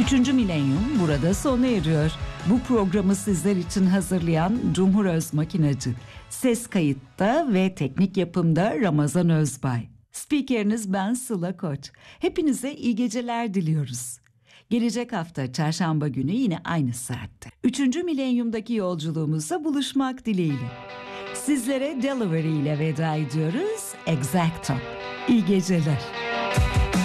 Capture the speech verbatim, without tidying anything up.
Üçüncü milenyum burada sona eriyor. Bu programı sizler için hazırlayan Cumhur Özmakinacı, ses kayıtta ve teknik yapımda Ramazan Özbay. Spikeriniz ben Sıla Koç. Hepinize iyi geceler diliyoruz. Gelecek hafta çarşamba günü yine aynı saatte Üçüncü milenyumdaki yolculuğumuzda buluşmak dileğiyle. Sizlere Delivery ile veda ediyoruz. Exacto. İyi geceler.